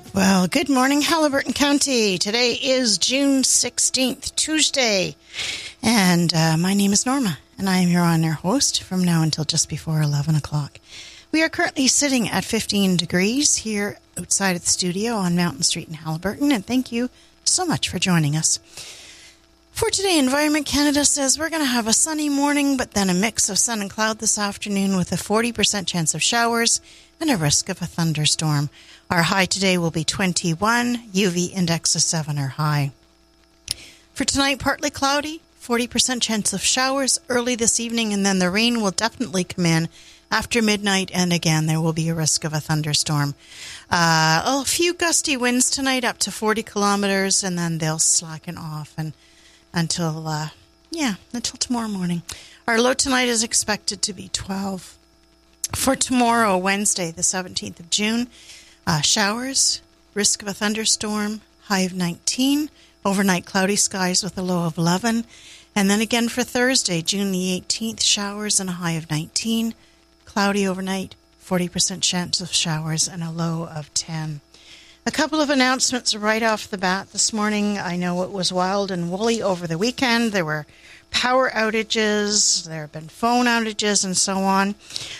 Well, good morning, Haliburton County. Today is June 16th, Tuesday, and my name is Norma, and I am your on-air host from now until just before 11 o'clock. We are currently sitting at 15 degrees here outside of the studio on Mountain Street in Haliburton, and thank you so much for joining us. For today, Environment Canada says we're going to have a sunny morning, but then a mix of sun and cloud this afternoon with a 40% chance of showers and a risk of a thunderstorm. Our high today will be 21, UV index of 7 or high. For tonight, partly cloudy, 40% chance of showers early this evening, and then the rain will definitely come in after midnight, and again, there will be a risk of a thunderstorm. A few gusty winds tonight, up to 40 kilometers, and then they'll slacken off until tomorrow morning. Our low tonight is expected to be 12. For tomorrow, Wednesday, the 17th of June, showers, risk of a thunderstorm, high of 19, overnight cloudy skies with a low of 11, and then again for Thursday, June the 18th, showers and a high of 19, cloudy overnight, 40% chance of showers and a low of 10. A couple of announcements right off the bat this morning. I know it was wild and woolly over the weekend. There were power outages, there have been phone outages, and so on.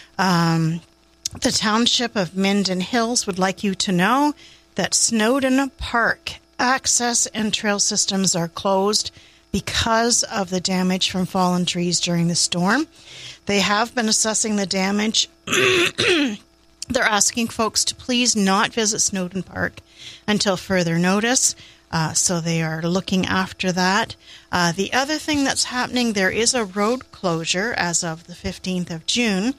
The Township of Minden Hills would like you to know that Snowden Park access and trail systems are closed because of the damage from fallen trees during the storm. They have been assessing the damage. They're asking folks to please not visit Snowden Park until further notice. So they are looking after that. The other thing that's happening, there is a road closure as of the 15th of June.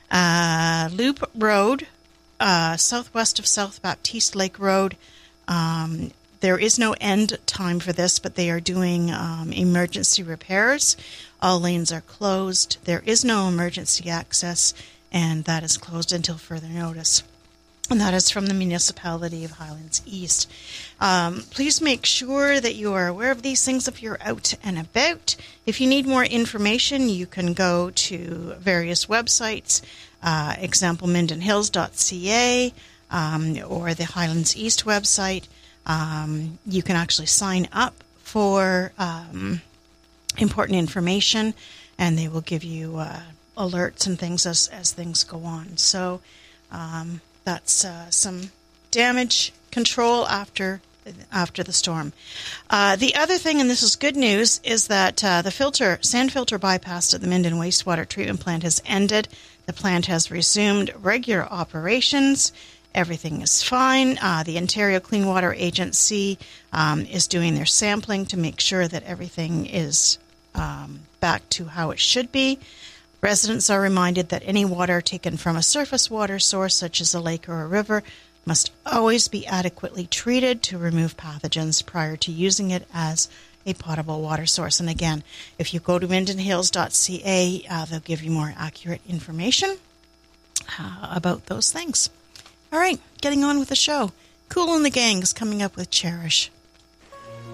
Loop Road, southwest of South Baptiste Lake Road. There is no end time for this, but they are doing emergency repairs. All lanes are closed. There is no emergency access, and that is closed until further notice. And that is from the municipality of Highlands East. Please make sure that you are aware of these things if you're out and about. If you need more information, you can go to various websites, example mindenhills.ca or the Highlands East website. You can actually sign up for important information, and they will give you alerts and things as things go on. So that's some damage control after the storm. The other thing, and this is good news, is that the sand filter bypass at the Minden Wastewater Treatment Plant has ended. The plant has resumed regular operations. Everything is fine. The Ontario Clean Water Agency is doing their sampling to make sure that everything is back to how it should be. Residents are reminded that any water taken from a surface water source, such as a lake or a river, must always be adequately treated to remove pathogens prior to using it as a potable water source. And again, if you go to mindenhills.ca, they'll give you more accurate information about those things. All right, getting on with the show. Kool and the Gang is coming up with Cherish.